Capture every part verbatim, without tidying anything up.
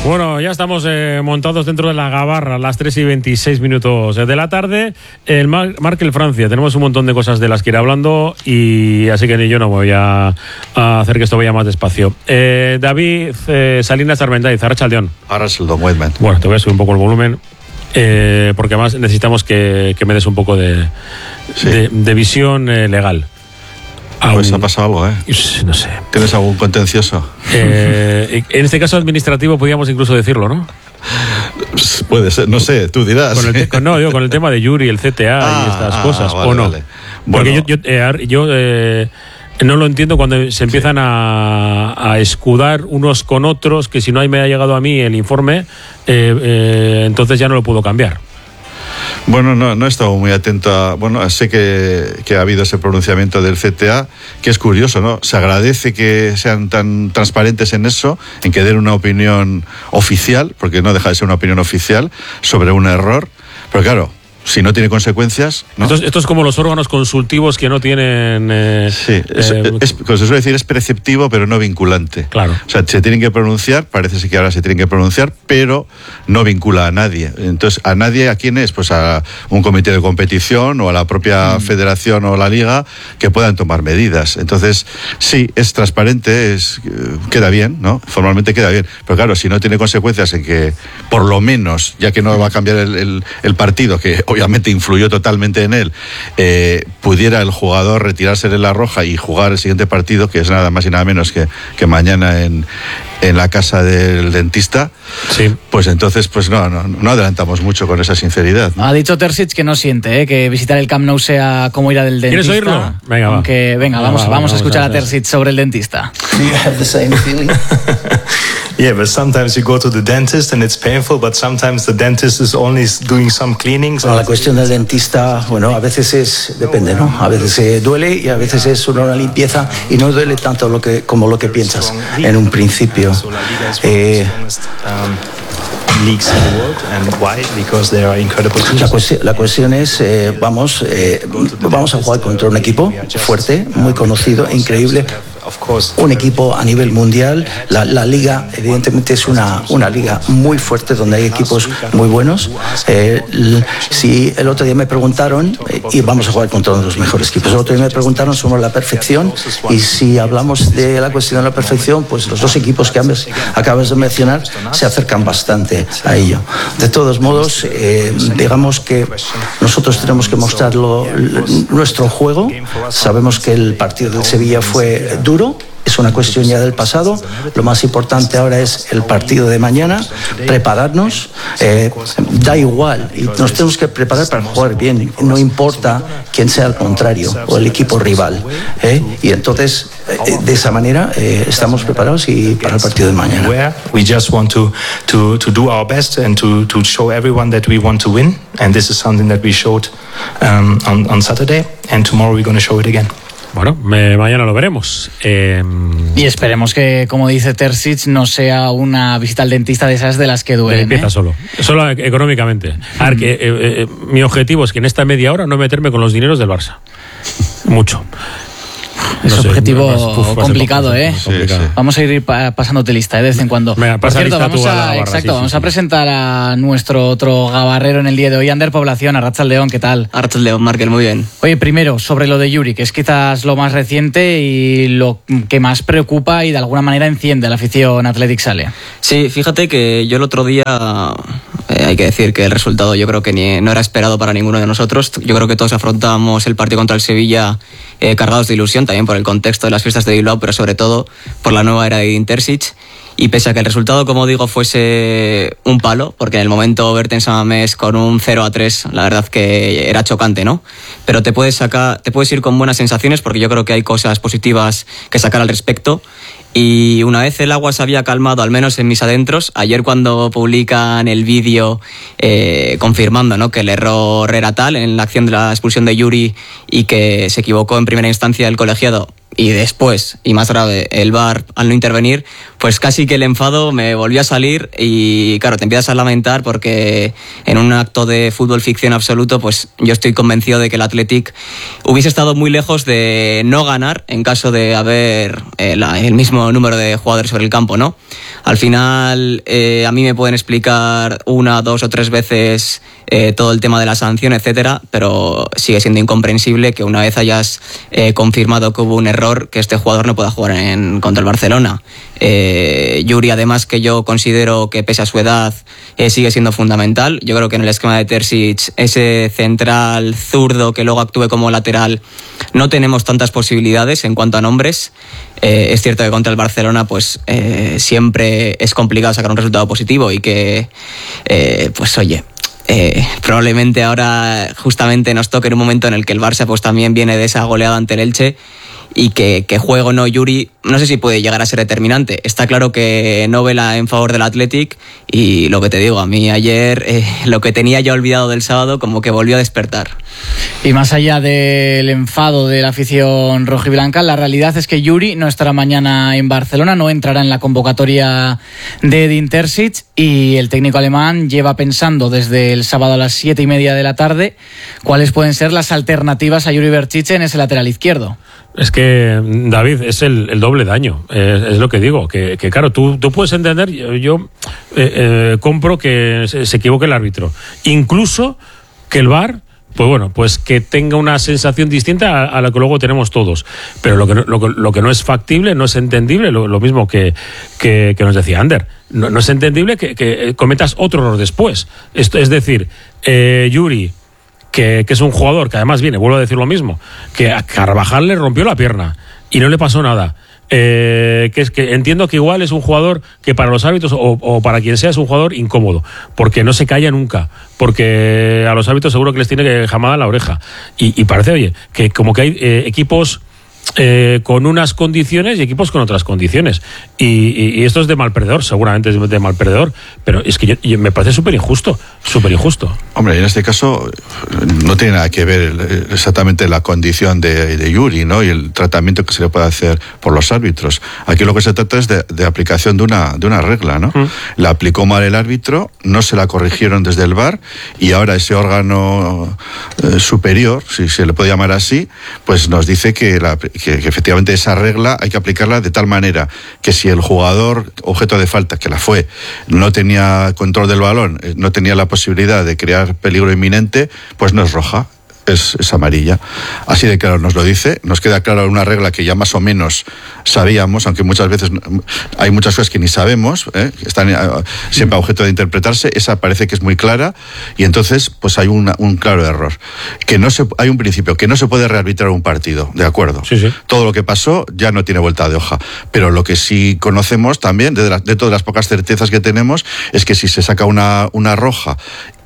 Bueno, ya estamos eh, montados dentro de la gabarra a las tres y veintiséis minutos de la tarde. El Mar Markel Francia, tenemos un montón de cosas de las que ir hablando y así que ni yo no voy a, a hacer que esto vaya más despacio. Eh, David eh, Salinas Armendariz, Arratsaldeon. Arratsaldeon, Wedman. Bueno, te voy a subir un poco el volumen eh, porque además necesitamos que, que me des un poco de, sí. de, de visión eh, legal. Pues ha pasado algo, ¿eh? No sé. ¿Tienes algún contencioso? Eh, en este caso administrativo podríamos incluso decirlo, ¿no? Puede ser, no sé, tú dirás. Con el, con, no, yo con el tema de Yuri, el C T A ah, y estas ah, cosas, vale, ¿o no? Vale. Porque bueno. yo, yo, eh, yo eh, no lo entiendo cuando se empiezan sí. a, a escudar unos con otros, que si no me ha llegado a mí el informe, eh, eh, entonces ya no lo puedo cambiar. Bueno, no, no he estado muy atento a... Bueno, sé que, que ha habido ese pronunciamiento del C T A, que es curioso, ¿no? Se agradece que sean tan transparentes en eso, en que den una opinión oficial, porque no deja de ser una opinión oficial, sobre un error, pero claro, si no tiene consecuencias, ¿no? Esto, es, esto es como los órganos consultivos que no tienen... Eh, sí, es, eh, es, como se suele decir, es preceptivo, pero no vinculante. Claro. O sea, se tienen que pronunciar, parece ser que ahora se tienen que pronunciar, pero no vincula a nadie. Entonces, ¿a nadie a quién es? Pues a un comité de competición o a la propia mm. federación o la liga que puedan tomar medidas. Entonces, sí, es transparente, es queda bien, ¿no? Formalmente queda bien. Pero claro, si no tiene consecuencias en que, por lo menos, ya que no va a cambiar el, el, el partido, que obviamente influyó totalmente en él, eh, pudiera el jugador retirarse de la roja y jugar el siguiente partido, que es nada más y nada menos que, que mañana en, en la casa del dentista, sí. pues entonces pues no, no, no adelantamos mucho con esa sinceridad, ¿no? Ha dicho Terzic que no siente ¿eh? que visitar el Camp Nou sea como ir al dentista. ¿Quieres oírlo? Venga, va. Aunque, venga, vamos, va, va, vamos a escuchar a, a Terzic sobre el dentista. Do you have the same feeling? Yeah, but sometimes you go to the dentist and it's painful, but sometimes the dentist is only doing some cleanings. Bueno, la cuestión del dentista, bueno, a veces es, depende, ¿no? A veces eh, duele y a veces es una limpieza y no duele tanto lo que, como lo que piensas en un principio. Eh, La cuestión, la cuestión es, eh, vamos, eh, vamos a jugar contra un equipo fuerte, muy conocido, increíble. Un equipo a nivel mundial. La, la liga, evidentemente, es una, una liga muy fuerte donde hay equipos muy buenos. Eh, si el otro día me preguntaron, eh, y vamos a jugar contra uno de los mejores equipos, el otro día me preguntaron sobre la perfección, y si hablamos de la cuestión de la perfección, pues los dos equipos que ambos acabas de mencionar se acercan bastante a ello. De todos modos, eh, digamos que nosotros tenemos que mostrar lo, nuestro juego. Sabemos que el partido del Sevilla fue duro. Es una cuestión ya del pasado. Lo más importante ahora es el partido de mañana, prepararnos. Eh, da igual, y nos tenemos que preparar para jugar bien. No importa quién sea el contrario o el equipo rival. ¿eh? Y entonces, eh, de esa manera, eh, estamos preparados y para el partido de mañana. We just want to to to do our best and to to show everyone that we want to win. And this is something that we showed um, on on Saturday, and tomorrow we're going to show it again. Bueno, me, mañana lo veremos. Eh... Y esperemos que, como dice Terzic, no sea una visita al dentista de esas de las que duelen. Empieza ¿eh? solo, solo económicamente. A ver, que eh, eh, mi objetivo es que en esta media hora no meterme con los dineros del Barça. Mucho. Es no un sé, objetivo más, uf, complicado, poco, ¿eh? Sí, complicado. Sí. Vamos a ir pa pasándote lista ¿eh? de vez en cuando. Venga, Por cierto, vamos a, barra, exacto, sí, vamos sí, a sí. presentar a nuestro otro gabarrero en el día de hoy, Ander Población, Arratsaldeon, ¿qué tal? Arratsaldeon, Markel, muy bien. Oye, primero, sobre lo de Yuri, que es quizás lo más reciente y lo que más preocupa y de alguna manera enciende a la afición Athletic Sale. Sí, fíjate que yo el otro día, eh, hay que decir que el resultado yo creo que ni, no era esperado para ninguno de nosotros. Yo creo que todos afrontamos el partido contra el Sevilla eh, cargados de ilusión, también por el contexto de las fiestas de Bilbao, pero sobre todo por la nueva era de Terzic. Y pese a que el resultado, como digo, fuese un palo, porque en el momento verte en San Mamés con un cero a tres, la verdad que era chocante, ¿no? Pero te puedes sacar, te puedes ir con buenas sensaciones, porque yo creo que hay cosas positivas que sacar al respecto. Y una vez el agua se había calmado, al menos en mis adentros, ayer cuando publican el vídeo eh, confirmando, ¿no?, que el error era tal en la acción de la expulsión de Yuri y que se equivocó en primera instancia el colegiado, y después, y más grave, el V A R al no intervenir, pues casi que el enfado me volvió a salir y claro, te empiezas a lamentar porque en un acto de fútbol ficción absoluto, pues yo estoy convencido de que el Athletic hubiese estado muy lejos de no ganar en caso de haber eh, la, el mismo número de jugadores sobre el campo, ¿no? Al final, eh, a mí me pueden explicar una, dos o tres veces eh, todo el tema de la sanción, etcétera, pero sigue siendo incomprensible que una vez hayas eh, confirmado que hubo un error, que este jugador no pueda jugar en, contra el Barcelona. Eh, Yuri, además, que yo considero que pese a su edad eh, sigue siendo fundamental. Yo creo que en el esquema de Terzic, ese central zurdo que luego actúe como lateral, no tenemos tantas posibilidades en cuanto a nombres. Eh, es cierto que contra el Barcelona pues eh, siempre es complicado sacar un resultado positivo y que eh, pues oye, Eh, probablemente ahora justamente nos toque en un momento en el que el Barça pues también viene de esa goleada ante el Elche y que, que juego no Yuri, no sé si puede llegar a ser determinante. Está claro que no vela en favor del Athletic y lo que te digo, a mí ayer eh, lo que tenía ya olvidado del sábado como que volvió a despertar. Y más allá del enfado de la afición rojiblanca, la realidad es que Yuri no estará mañana en Barcelona, no entrará en la convocatoria de Edin Terzic y el técnico alemán lleva pensando desde el sábado a las siete y media de la tarde cuáles pueden ser las alternativas a Yuri Berchiche en ese lateral izquierdo. Es que, David, es el, el doble daño, es, es lo que digo, que, que claro, tú, tú puedes entender, yo, yo eh, eh, compro que se, se equivoque el árbitro, incluso que el V A R, pues bueno, pues que tenga una sensación distinta a, a la que luego tenemos todos, pero lo que no, lo, lo que no es factible, no es entendible, lo, lo mismo que, que, que nos decía Ander, no, no es entendible que, que cometas otro error después, esto es decir, eh, Yuri, Que, que es un jugador que además viene, vuelvo a decir lo mismo, que a Carvajal le rompió la pierna y no le pasó nada. Eh, que es que entiendo que igual es un jugador que para los árbitros o, o para quien sea es un jugador incómodo, porque no se calla nunca, porque a los árbitros seguro que les tiene que jamada la oreja. Y, y parece, oye, que como que hay eh, equipos Eh, con unas condiciones y equipos con otras condiciones y, y, y esto es de mal perdedor, seguramente es de mal perdedor, pero es que yo, yo, me parece súper injusto, súper injusto. Hombre, en este caso no tiene nada que ver exactamente la condición de, de Yuri, ¿no? Y el tratamiento que se le puede hacer por los árbitros. Aquí lo que se trata es de, de aplicación de una, de una regla, ¿no? Mm. La aplicó mal el árbitro, no se la corrigieron desde el V A R y ahora ese órgano eh, superior, si se le puede llamar así, pues nos dice que la Que, que efectivamente esa regla hay que aplicarla de tal manera que si el jugador objeto de falta, que la fue, no tenía control del balón, no tenía la posibilidad de crear peligro inminente, pues no es roja. Es, es amarilla. Así de claro nos lo dice, nos queda claro una regla que ya más o menos sabíamos, aunque muchas veces hay muchas cosas que ni sabemos, ¿eh? Están siempre a objeto de interpretarse. Esa parece que es muy clara y entonces pues hay una, un claro error, que no se, hay un principio, que no se puede rearbitrar un partido, de acuerdo, sí, sí. Todo lo que pasó ya no tiene vuelta de hoja, pero lo que sí conocemos también, de, la, de todas las pocas certezas que tenemos, es que si se saca una, una roja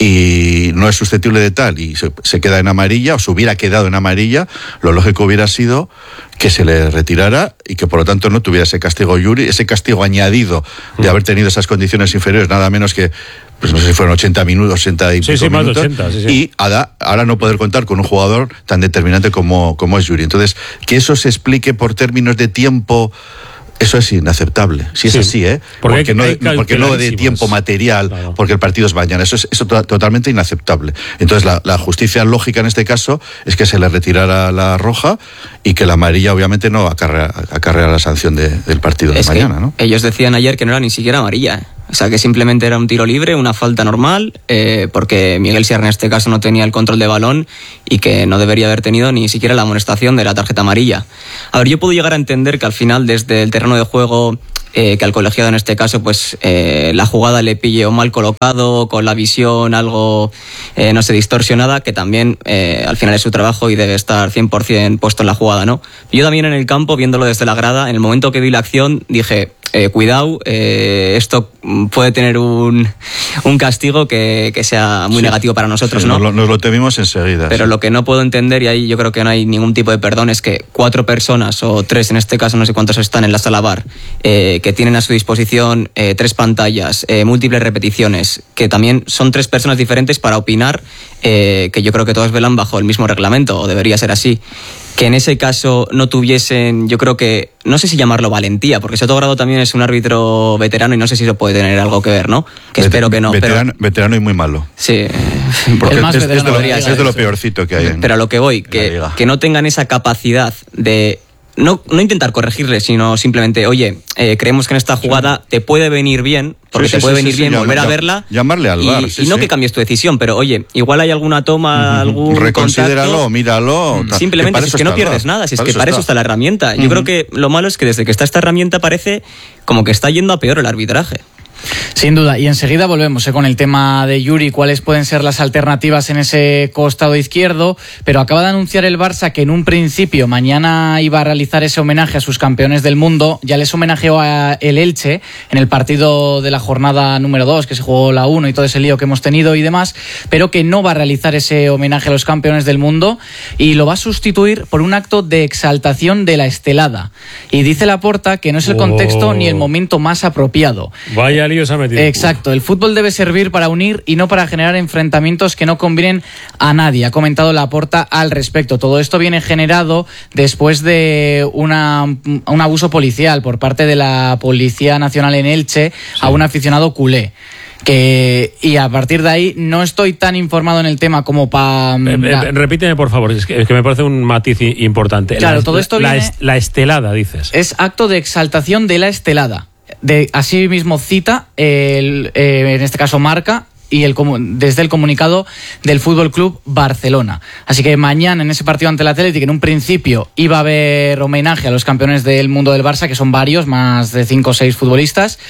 y no es susceptible de tal y se, se queda en amarilla o se hubiera quedado en amarilla, lo lógico hubiera sido que se le retirara y que por lo tanto no tuviera ese castigo Yuri, ese castigo añadido de haber tenido esas condiciones inferiores, nada menos que pues no sé si fueron ochenta minutos, ochenta y sí, pico sí, minutos, más de ochenta, sí, sí. Y ahora, ahora no poder contar con un jugador tan determinante como, como es Yuri. Entonces, que eso se explique por términos de tiempo, eso es inaceptable, si es sí, así, ¿eh? Porque, porque, no, porque no de tiempo material, claro. Porque el partido es mañana, eso es eso totalmente inaceptable. Entonces la, la justicia lógica en este caso es que se le retirara la roja y que la amarilla obviamente no acarrea, acarrea la sanción de, del partido es de mañana, ¿no? Ellos decían ayer que no era ni siquiera amarilla, o sea que simplemente era un tiro libre, una falta normal, eh, porque Miguel Sierra en este caso no tenía el control de balón y que no debería haber tenido ni siquiera la amonestación de la tarjeta amarilla. A ver, yo puedo llegar a entender que al final desde el terreno de juego, eh, que al colegiado en este caso pues eh, la jugada le pille o mal colocado, con la visión algo eh, no sé, distorsionada, que también eh, al final es su trabajo y debe estar cien por ciento puesto en la jugada, ¿no? Yo también en el campo, viéndolo desde la grada, en el momento que vi la acción dije, eh, cuidado, eh, esto puede tener un, un castigo que, que sea muy sí, negativo para nosotros, sí, ¿no? Nos lo, nos lo temimos enseguida. Pero sí. Lo que no puedo entender, y ahí yo creo que no hay ningún tipo de perdón, es que cuatro personas, o tres en este caso, no sé cuántos están en la sala V A R, eh, que tienen a su disposición eh, tres pantallas, eh, múltiples repeticiones, que también son tres personas diferentes para opinar, eh, que yo creo que todas velan bajo el mismo reglamento, o debería ser así. que en ese caso no tuviesen, yo creo que, no sé si llamarlo valentía, porque Soto Grado también es un árbitro veterano y no sé si eso puede tener algo que ver, ¿no? Que Vet- espero que no. Veterano, pero... veterano y muy malo. Sí. Porque el más es, es, de lo, podría es ser, de lo sí. peorcito que hay. En, pero a lo que voy, que, que no tengan esa capacidad de... No, no intentar corregirle, sino simplemente, oye, eh, creemos que en esta jugada te puede venir bien, porque sí, te sí, puede sí, venir sí, bien sí, volver llam- a verla. Llamarle al y, V A R, sí, y no sí. que cambies tu decisión, pero oye, igual hay alguna toma, algún reconsidéralo, contacto. míralo. tal. Simplemente, Que si es que no pierdes nada, si es que para eso está la herramienta. Yo Uh-huh. creo que lo malo es que desde que está esta herramienta parece como que está yendo a peor el arbitraje. Sin duda, y enseguida volvemos eh, con el tema de Yuri, cuáles pueden ser las alternativas en ese costado izquierdo, pero acaba de anunciar el Barça que en un principio mañana iba a realizar ese homenaje a sus campeones del mundo. Ya les homenajeó a el Elche en el partido de la jornada número dos, que se jugó la uno y todo ese lío que hemos tenido y demás, pero que no va a realizar ese homenaje a los campeones del mundo y lo va a sustituir por un acto de exaltación de la estelada. Y dice Laporta que no es el contexto Oh. ni el momento más apropiado. Vaya lío se ha metido. Exacto, el fútbol debe servir para unir y no para generar enfrentamientos que no convienen a nadie, ha comentado Laporta al respecto. Todo esto viene generado después de una, un abuso policial por parte de la Policía Nacional en Elche sí. a un aficionado culé. Que, y a partir de ahí no estoy tan informado en el tema como para... Eh, eh, repíteme, por favor, es que, es que me parece un matiz importante. Claro, la, todo esto la, viene... la, la estelada, dices. Es acto de exaltación de la estelada. De, así mismo cita, el, eh, en este caso Marca, y el, desde el comunicado del Fútbol Club Barcelona. Así que mañana en ese partido ante el Athletic, en un principio iba a haber homenaje a los campeones del mundo del Barça, que son varios, más de cinco o seis futbolistas,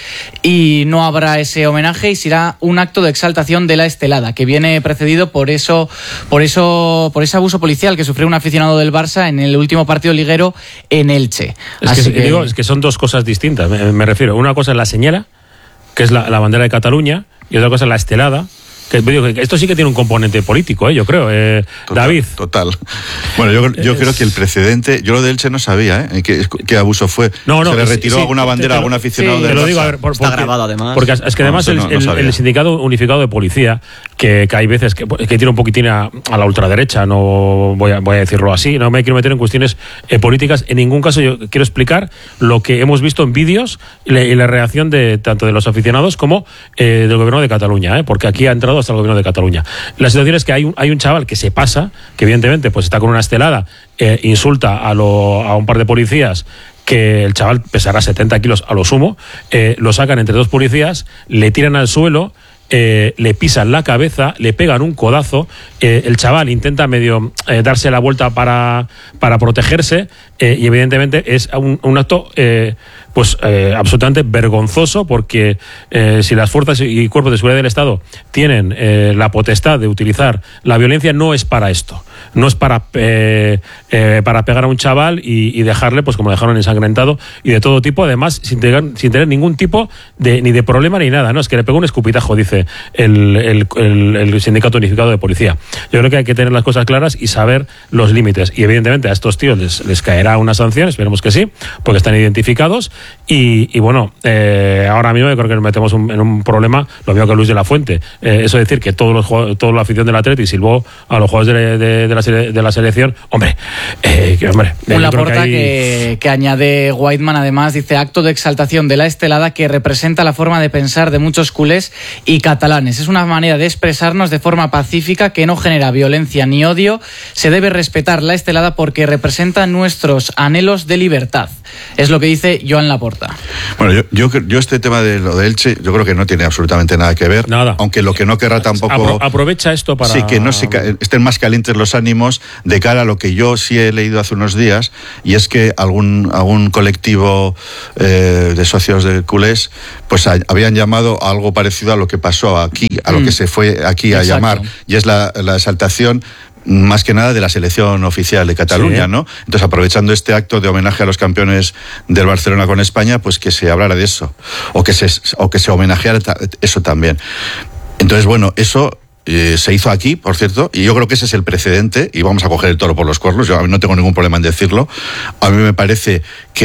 y no habrá ese homenaje y será un acto de exaltación de la estelada, que viene precedido por eso, por eso, por ese abuso policial que sufrió un aficionado del Barça en el último partido liguero en Elche. Es, Así que, que... Digo, es que son dos cosas distintas, me, me refiero. Una cosa es la señala, que es la, la bandera de Cataluña, y otra cosa es la estelada. Que, digo, que esto sí que tiene un componente político, ¿eh? Yo creo. Eh, total, David. Total. Bueno, yo, yo es... creo que el precedente, yo lo de Elche no sabía, ¿eh? ¿Qué, qué abuso fue? No, no, ¿Se le retiró sí, alguna bandera a algún aficionado sí, del te lo Barça? digo, a ver, por, Está porque, grabado además. Porque es que además no, no, el, no el, el Sindicato Unificado de Policía, que, que hay veces que, que tiene un poquitín a, a la ultraderecha, no voy a, voy a decirlo así, no me quiero meter en cuestiones eh, políticas. En ningún caso yo quiero explicar lo que hemos visto en vídeos y la, y la reacción de tanto de los aficionados como eh, del gobierno de Cataluña, ¿eh? Porque aquí ha entrado hasta el gobierno de Cataluña. La situación es que hay un, hay un chaval que se pasa, que evidentemente pues está con una estelada, eh, insulta a, lo, a un par de policías, que el chaval pesará setenta kilos a lo sumo, eh, lo sacan entre dos policías, le tiran al suelo, eh, le pisan la cabeza, le pegan un codazo, eh, el chaval intenta medio eh, darse la vuelta para, para protegerse, eh, y evidentemente es un, un acto eh, pues eh, absolutamente vergonzoso, porque eh, si las fuerzas y cuerpos de seguridad del Estado tienen eh, la potestad de utilizar la violencia, no es para esto, no es para eh, eh, para pegar a un chaval y, y dejarle pues como dejaron ensangrentado y de todo tipo, además sin tener, sin tener ningún tipo de ni de problema ni nada, no es que le pegó un escupitajo, dice el, el, el, el Sindicato Unificado de Policía. Yo creo que hay que tener las cosas claras y saber los límites, y evidentemente a estos tíos les, les caerá una sanción, esperemos que sí, porque están identificados. Y, y bueno, eh, ahora mismo yo creo que nos metemos un, en un problema, lo mismo que Luis de la Fuente. Eh, eso es decir, que todos los toda la afición del Atleti silbó a los jugadores de, de, de, la, sele, de la selección. Hombre, eh, que, hombre un Laporta que, hay... que, que añade Whiteman, además, dice acto de exaltación de la estelada que representa la forma de pensar de muchos culés y catalanes. Es una manera de expresarnos de forma pacífica que no genera violencia ni odio. Se debe respetar la estelada porque representa nuestros anhelos de libertad. Es lo que dice Joan Laporta. Bueno, yo, yo, yo este tema de lo de Elche, yo creo que no tiene absolutamente nada que ver. Nada. Aunque lo que no querrá tampoco... Apro, aprovecha esto para... Sí, que no se, estén más calientes los ánimos de cara a lo que yo sí he leído hace unos días, y es que algún, algún colectivo eh, de socios de culés pues a, habían llamado a algo parecido a lo que pasó aquí, a lo mm. que se fue aquí a Exacto. llamar, y es la, la exaltación más que nada de la selección oficial de Cataluña, sí. ¿no? Entonces, aprovechando este acto de homenaje a los campeones del Barcelona con España, pues que se hablara de eso, o que se, o que se homenajeara eso también. Entonces, bueno, eso... Eh, se hizo aquí, por cierto, y yo creo que ese es el precedente, y vamos a coger el toro por los cuernos. Yo no tengo ningún problema en decirlo. A mí me parece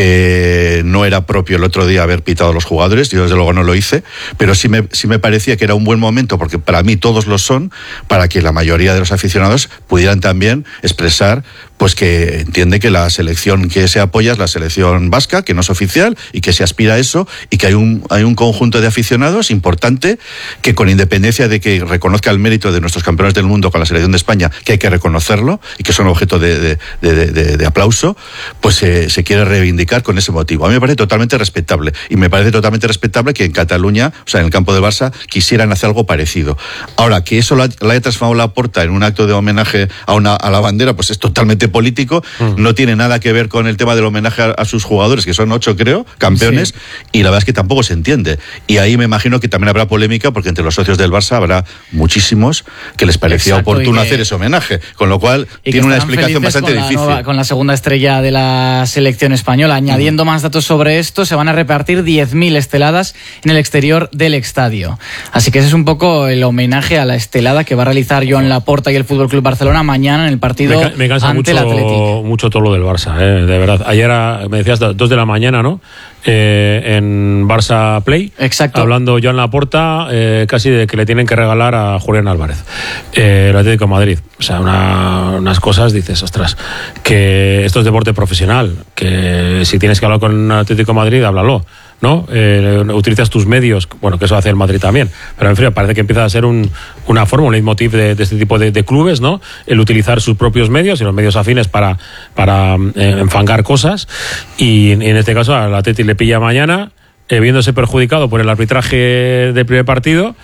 que no era propio el otro día haber pitado a los jugadores, yo desde luego no lo hice, pero sí me, sí me parecía que era un buen momento, porque para mí todos lo son, para que la mayoría de los aficionados pudieran también expresar pues que entiende que la selección que se apoya es la selección vasca, que no es oficial, y que se aspira a eso, y que hay un, hay un conjunto de aficionados importante que, con independencia de que reconozca el mérito de nuestros campeones del mundo con la selección de España, que hay que reconocerlo y que son objeto de, de, de, de, de aplauso, pues eh, se quiere reivindicar con ese motivo. A mí me parece totalmente respetable, y me parece totalmente respetable que en Cataluña, o sea, en el campo del Barça, quisieran hacer algo parecido. Ahora, que eso lo, lo haya transformado Laporta en un acto de homenaje a, una, a la bandera, pues es totalmente político, mm. no tiene nada que ver con el tema del homenaje a, a sus jugadores, que son ocho, creo, campeones, sí. Y la verdad es que tampoco se entiende. Y ahí me imagino que también habrá polémica, porque entre los socios del Barça habrá muchísimos que les parecía Exacto, oportuno que, hacer ese homenaje, con lo cual tiene una explicación bastante con difícil. La nueva, con la segunda estrella de la selección española. Añadiendo mm. más datos sobre esto, se van a repartir diez mil esteladas en el exterior del estadio. Así que ese es un poco el homenaje a la estelada que va a realizar Joan Laporta y el F C Barcelona mañana en el partido me, ca- me cansa ante mucho, el Athletic. Mucho todo lo del Barça, eh, de verdad. Ayer a, me decías dos de la mañana, ¿no? Eh, en Barça Play. Exacto. Hablando Joan Laporta eh, casi de que le tienen que regalar a Julián Álvarez, eh, el Atlético de Madrid. O sea, una, unas cosas, dices, ostras, que esto es deporte profesional, que si tienes que hablar con el Atlético de Madrid, háblalo, ¿no? Eh, utilizas tus medios, bueno, que eso hace el Madrid también, pero en fin, parece que empieza a ser un, una forma, un leitmotiv de, de este tipo de, de clubes, ¿no? El utilizar sus propios medios y los medios afines para, para eh, enfangar cosas, y en este caso al Atleti le pilla mañana, eh, viéndose perjudicado por el arbitraje del primer partido,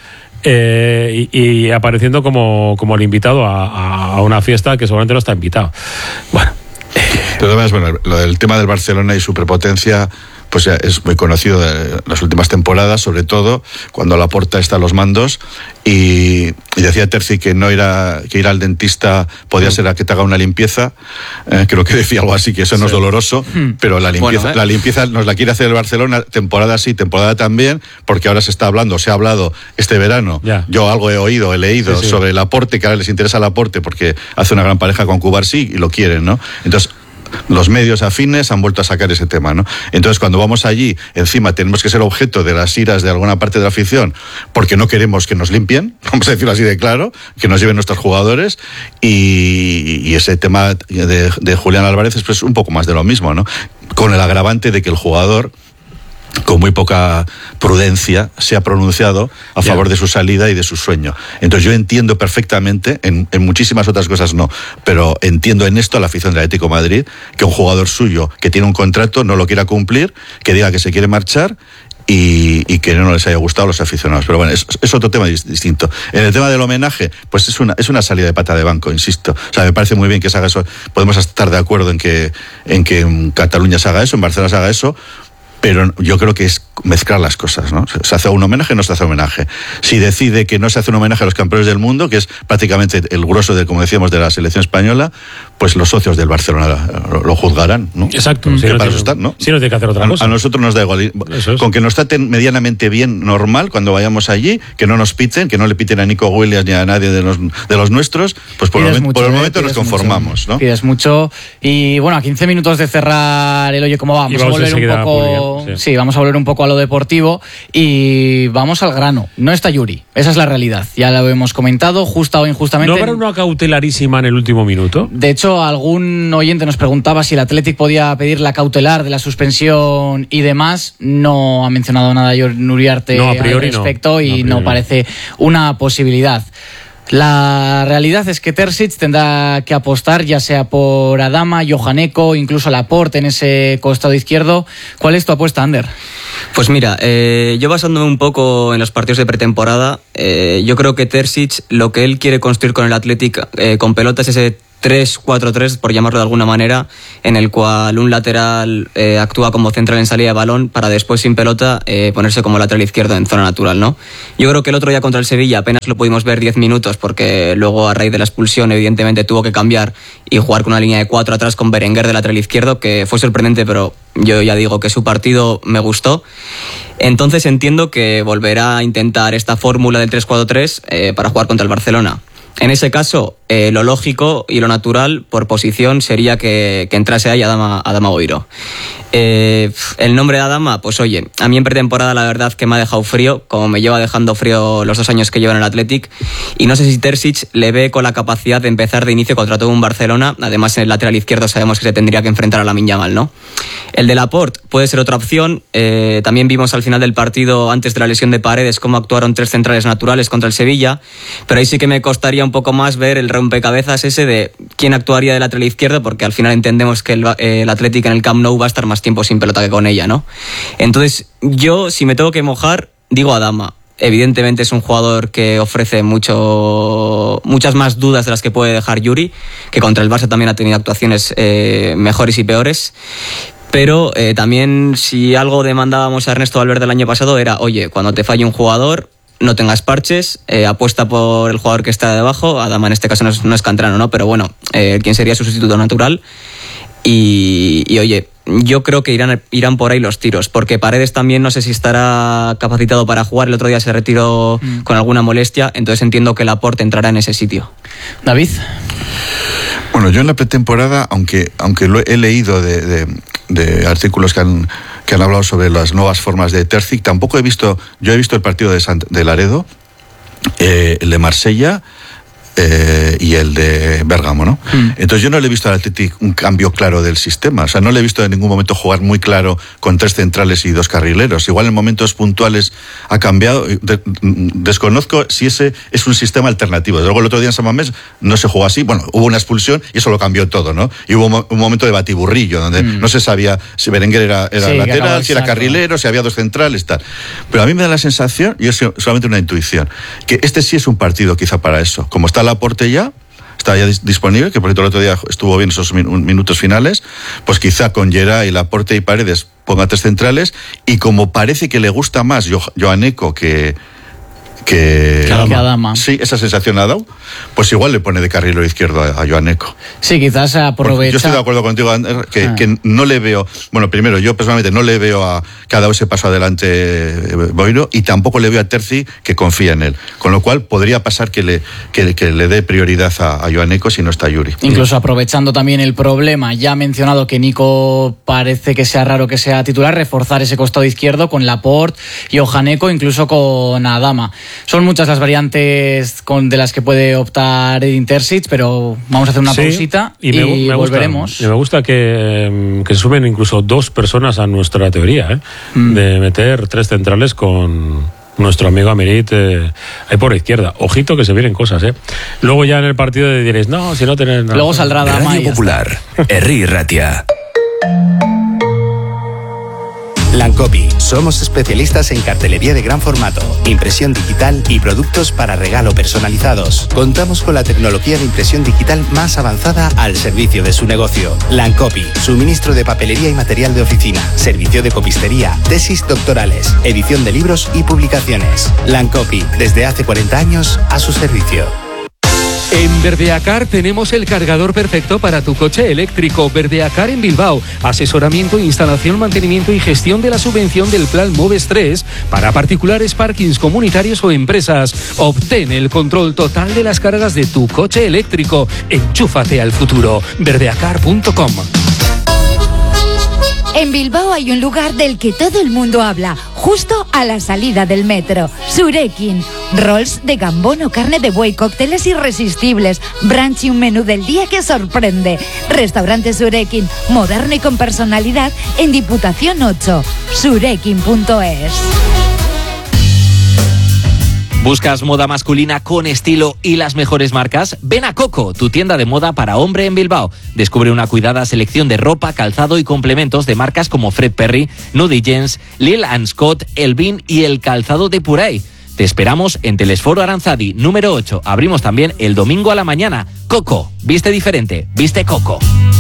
eh, y, y apareciendo como, como el invitado a, a una fiesta que seguramente no está invitado. Bueno. Pero además, bueno, lo del tema del Barcelona y su prepotencia, pues ya es muy conocido de las últimas temporadas, sobre todo cuando Laporta está a los mandos, y, y decía Terzi que no era que ir al dentista podía ser a que te haga una limpieza, eh, creo que decía algo así, que eso no es doloroso, hmm. pero la limpieza, bueno, ¿eh? la limpieza nos la quiere hacer el Barcelona, temporada sí, temporada también, porque ahora se está hablando, se ha hablado este verano, yeah. yo algo he oído, he leído sí, sí. sobre el aporte, que ahora les interesa el aporte porque hace una gran pareja con Cubarsí y lo quieren, ¿no? Entonces, los medios afines han vuelto a sacar ese tema, ¿no? Entonces, cuando vamos allí, encima tenemos que ser objeto de las iras de alguna parte de la afición, porque no queremos que nos limpien, vamos a decirlo así de claro, que nos lleven nuestros jugadores, y, y ese tema de, de Julián Álvarez es pues un poco más de lo mismo, ¿no? Con el agravante de que el jugador, con muy poca prudencia, se ha pronunciado a favor yeah. de su salida y de su sueño. Entonces yo entiendo perfectamente, en, en muchísimas otras cosas no, pero entiendo en esto a la afición del Atlético de Madrid, que un jugador suyo que tiene un contrato no lo quiera cumplir, que diga que se quiere marchar, Y, y que no les haya gustado a los aficionados. Pero bueno, es, es otro tema distinto. En el tema del homenaje, pues es una, es una salida de pata de banco, insisto. O sea, me parece muy bien que se haga eso. Podemos estar de acuerdo en que, en que en Cataluña se haga eso, en Barcelona se haga eso, pero yo creo que es mezclar las cosas, ¿no? Se hace un homenaje, no se hace homenaje. Si decide que no se hace un homenaje a los campeones del mundo, que es prácticamente el grueso de, como decíamos, de la selección española, pues los socios del Barcelona lo, lo juzgarán, ¿no? Exacto. Sí, no para tiene, eso están, ¿no? Sí, no tiene que hacer otra a, cosa. A nosotros nos da igual. Con que nos traten medianamente bien, normal, cuando vayamos allí, que no nos piten, que no le piten a Nico Williams ni a nadie de los, de los nuestros, pues por, el, mucho, por el momento eh, nos conformamos, mucho, ¿no? Pides mucho. Y bueno, a quince minutos de cerrar el hoyo, ¿cómo vamos? vamos a volver un poco... Bien, sí. sí, vamos a volver un poco a lo deportivo y vamos al grano. No está Yuri, esa es la realidad. Ya lo hemos comentado, justa o injustamente. ¿No habrá una cautelarísima en el último minuto? De hecho, algún oyente nos preguntaba si el Athletic podía pedir la cautelar de la suspensión y demás. No ha mencionado nada Jon Uriarte no, a priori al respecto no. y no, no parece una posibilidad. La realidad es que Terzic tendrá que apostar ya sea por Adama, Johaneko, incluso Laporte en ese costado izquierdo. ¿Cuál es tu apuesta, Ander? Pues mira, eh, yo basándome un poco en los partidos de pretemporada, eh, yo creo que Terzic lo que él quiere construir con el Athletic eh, con pelotas es ese tres cuatro tres, por llamarlo de alguna manera, en el cual un lateral eh, actúa como central en salida de balón para después sin pelota eh, ponerse como lateral izquierdo en zona natural, ¿no? Yo creo que el otro día contra el Sevilla apenas lo pudimos ver diez minutos porque luego a raíz de la expulsión evidentemente tuvo que cambiar y jugar con una línea de cuatro atrás con Berenguer de lateral izquierdo, que fue sorprendente, pero yo ya digo que su partido me gustó. Entonces entiendo que volverá a intentar esta fórmula del tres cuatro tres eh, para jugar contra el Barcelona. En ese caso, eh, lo lógico y lo natural por posición sería que, que entrase ahí Adama, Adama Boiro. Eh, el nombre de Adama, pues oye, a mí en pretemporada la verdad que me ha dejado frío, como me lleva dejando frío los dos años que lleva en el Athletic, y no sé si Terzic le ve con la capacidad de empezar de inicio contra todo un Barcelona. Además en el lateral izquierdo sabemos que se tendría que enfrentar a Lamine Yamal, ¿no? El de Laporte puede ser otra opción. Eh, también vimos al final del partido, antes de la lesión de Paredes, cómo actuaron tres centrales naturales contra el Sevilla, pero ahí sí que me costaría un poco más ver el rompecabezas ese de quién actuaría de lateral izquierdo, porque al final entendemos que el, eh, el Athletic en el Camp Nou va a estar más tiempo sin pelota que con ella, ¿no? Entonces yo, si me tengo que mojar, digo Adama. Evidentemente es un jugador que ofrece mucho, muchas más dudas de las que puede dejar Yuri, que contra el Barça también ha tenido actuaciones eh, mejores y peores. Pero eh, también, si algo demandábamos a Ernesto Valverde el año pasado, era, oye, cuando te falle un jugador, no tengas parches, eh, apuesta por el jugador que está debajo. Adama en este caso no es, no es canterano, ¿no? Pero bueno, eh, ¿quién sería su sustituto natural? Y, y oye, yo creo que irán, irán por ahí los tiros, porque Paredes también no sé si estará capacitado para jugar. El otro día se retiró mm. con alguna molestia, entonces entiendo que Laporte entrará en ese sitio. David. Bueno, yo en la pretemporada, aunque, aunque lo he leído de, de, de artículos que han, que han hablado sobre las nuevas formas de Terzic, tampoco he visto, yo he visto el partido de, Sant, de Laredo, eh, el de Marsella, Eh, y el de Bérgamo, ¿no? Mm. Entonces yo no le he visto al Athletic un cambio claro del sistema, o sea, no le he visto en ningún momento jugar muy claro con tres centrales y dos carrileros. Igual en momentos puntuales ha cambiado. De, desconozco si ese es un sistema alternativo. Luego el otro día en San Mamés no se jugó así, bueno, hubo una expulsión y eso lo cambió todo, ¿no? Y hubo un momento de batiburrillo donde mm. no se sabía si Berenguer era, era sí, lateral, si era carrilero, si había dos centrales, tal. Pero a mí me da la sensación, y es solamente una intuición, que este sí es un partido quizá para eso. Como está Laporte ya, está ya disponible, que por cierto el otro día estuvo bien esos minutos finales, pues quizá con Gerard y Laporte y Paredes ponga tres centrales, y como parece que le gusta más Joaneco que que, claro, que Adama. Sí, esa sensación ha dado, pues igual le pone de carrilero izquierdo a, a Joaneco. Sí, quizás aprovecha. Yo estoy de acuerdo contigo, Ander, que, ah. que no le veo, bueno, primero, yo personalmente no le veo a que ha dado ese paso adelante Boiro, y tampoco le veo a Terzi que confía en él. Con lo cual podría pasar que le, que, que le dé prioridad a, a Joaneco si no está Yuri. Incluso aprovechando también el problema, ya ha mencionado que Nico parece que sea raro que sea titular, reforzar ese costado izquierdo con Laporte y Joaneco, incluso con Adama. Son muchas las variantes con, de las que puede optar Edin Terzic, pero vamos a hacer una sí, pausita y, me, y me volveremos. Gusta, me gusta que, que sumen incluso dos personas a nuestra teoría, ¿eh? mm. de meter tres centrales con nuestro amigo Amerit eh, ahí por izquierda. Ojito que se vienen cosas, ¿eh? Luego ya en el partido diréis, no, si no tenés nada. Luego saldrá Adama. Radio Popular, Herri Ratia. Lancopi. Somos especialistas en cartelería de gran formato, impresión digital y productos para regalo personalizados. Contamos con la tecnología de impresión digital más avanzada al servicio de su negocio. Lancopi. Suministro de papelería y material de oficina, servicio de copistería, tesis doctorales, edición de libros y publicaciones. Lancopi. Desde hace cuarenta años a su servicio. En Verdeacar tenemos el cargador perfecto para tu coche eléctrico. Verdeacar en Bilbao. Asesoramiento, instalación, mantenimiento y gestión de la subvención del Plan Moves tres para particulares, parkings comunitarios o empresas. Obtén el control total de las cargas de tu coche eléctrico. Enchúfate al futuro. verdeacar punto com. En Bilbao hay un lugar del que todo el mundo habla, justo a la salida del metro. Surekin. Rolls de gambón o carne de buey, cócteles irresistibles, brunch y un menú del día que sorprende. Restaurante Surekin, moderno y con personalidad, en Diputación ocho. surekin punto es. ¿Buscas moda masculina con estilo y las mejores marcas? Ven a Coco, tu tienda de moda para hombre en Bilbao. Descubre una cuidada selección de ropa, calzado y complementos de marcas como Fred Perry, Nudie Jeans, Lil and Scott, Elvin y el calzado de Purey. Te esperamos en Telesforo Aranzadi, número ocho. Abrimos también el domingo a la mañana. Coco, viste diferente, viste Coco.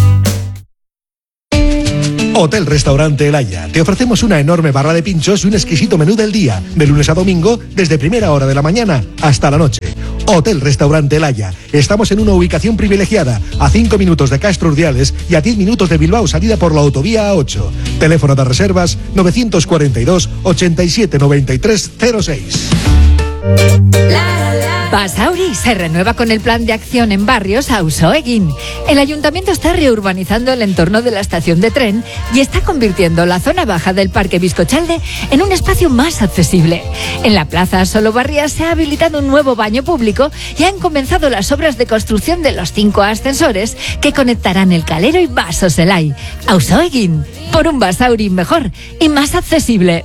Hotel Restaurante El Haya. Te ofrecemos una enorme barra de pinchos y un exquisito menú del día, de lunes a domingo, desde primera hora de la mañana hasta la noche. Hotel Restaurante El Haya. Estamos en una ubicación privilegiada, a cinco minutos de Castro Urdiales y a diez minutos de Bilbao, salida por la autovía A ocho. Teléfono de reservas novecientos cuarenta y dos, ochenta y siete, noventa y tres, cero seis. La, la. Basauri se renueva con el plan de acción en barrios Auzoegin. El ayuntamiento está reurbanizando el entorno de la estación de tren y está convirtiendo la zona baja del Parque Bizcochalde en un espacio más accesible. En la plaza Solobarria se ha habilitado un nuevo baño público y han comenzado las obras de construcción de los cinco ascensores que conectarán el Calero y Basoselai. Auzoegin, por un Basauri mejor y más accesible.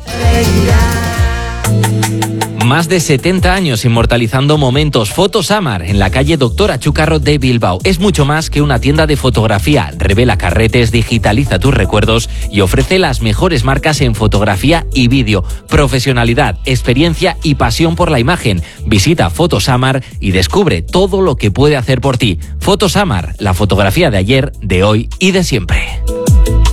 Más de setenta años inmortalizando momentos. Fotosamar en la calle Doctora Chucarro de Bilbao. Es mucho más que una tienda de fotografía. Revela carretes, digitaliza tus recuerdos y ofrece las mejores marcas en fotografía y vídeo. Profesionalidad, experiencia y pasión por la imagen. Visita Fotosamar y descubre todo lo que puede hacer por ti. Fotosamar, la fotografía de ayer, de hoy y de siempre.